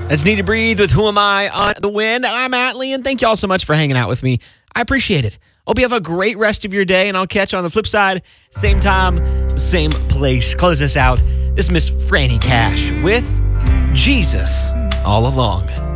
That's Need to Breathe with Who Am I on the Wind. I'm Atlee, and thank you all so much for hanging out with me. I appreciate it. Hope you have a great rest of your day, and I'll catch you on the flip side. Same time, same place. Close this out. This is Miss Franny Cash with Jesus All Along.